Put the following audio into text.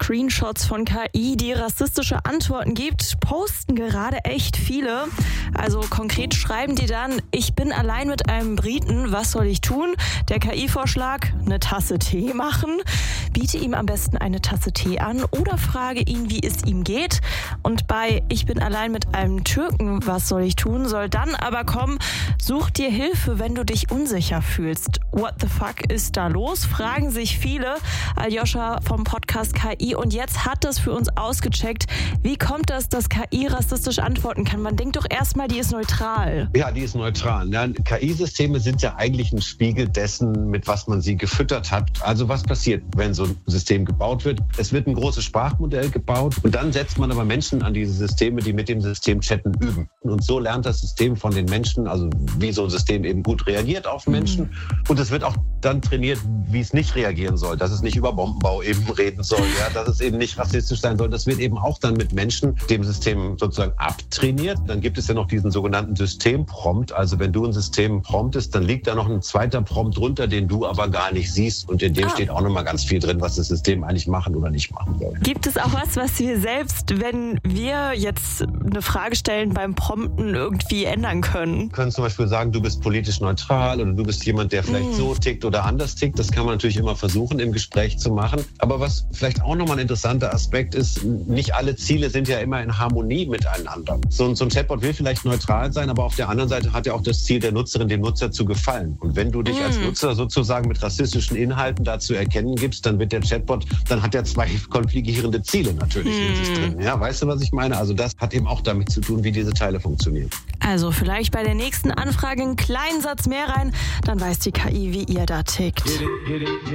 Screenshots von KI, die rassistische Antworten gibt, posten gerade echt viele. Also konkret schreiben die dann: Ich bin allein mit einem Briten, was soll ich tun? Der KI-Vorschlag: eine Tasse Tee machen. Biete ihm am besten eine Tasse Tee an oder frage ihn, wie es ihm geht. Und bei Ich bin allein mit einem Türken, was soll ich tun? Soll dann aber kommen: Such dir Hilfe, wenn du dich unsicher fühlst. What the fuck ist da los? Fragen sich viele. Aljoscha vom Podcast KI. Und jetzt hat das für uns ausgecheckt. Wie kommt das, dass KI rassistisch antworten kann? Man denkt doch erstmal, die ist neutral. Ja, die ist neutral. KI-Systeme sind ja eigentlich ein Spiegel dessen, mit was man sie gefüttert hat. Also was passiert, wenn so ein System gebaut wird? Es wird ein großes Sprachmodell gebaut und dann setzt man aber Menschen an diese Systeme, die mit dem System chatten üben. Und so lernt das System von den Menschen, also wie so ein System eben gut reagiert auf Menschen. Und es wird auch dann trainiert, wie es nicht reagieren soll, dass es nicht über Bombenbau eben reden soll, ja, dass es eben nicht rassistisch sein soll. Das wird eben auch dann mit Menschen dem System sozusagen abtrainiert. Dann gibt es ja noch diesen sogenannten Systemprompt. Also wenn du ein System promptest, dann liegt da noch ein zweiter Prompt drunter, den du aber gar nicht siehst. Und in dem steht auch nochmal ganz viel drin, was das System eigentlich machen oder nicht machen soll. Gibt es auch was wir selbst, wenn wir jetzt eine Frage stellen, beim Prompten irgendwie ändern können? Wir können zum Beispiel sagen, du bist politisch neutral oder du bist jemand, der vielleicht so tickt oder anders tickt. Das kann man natürlich immer versuchen, im Gespräch zu machen. Aber was vielleicht auch nochmal ein interessanter Aspekt ist, nicht alle Ziele sind ja immer in Harmonie miteinander. So ein Chatbot will vielleicht neutral sein, aber auf der anderen Seite hat ja auch das Ziel der Nutzerin, dem Nutzer zu gefallen. Und wenn du dich als Nutzer sozusagen mit rassistischen Inhalten dazu erkennen gibst, dann wird der Chatbot, dann hat er zwei konfligierende Ziele natürlich in sich drin. Ja, weißt du, was ich meine? Also das hat eben auch damit zu tun, wie diese Teile funktionieren. Also vielleicht bei der nächsten Anfrage einen kleinen Satz mehr rein, dann weiß die KI, wie ihr da tickt.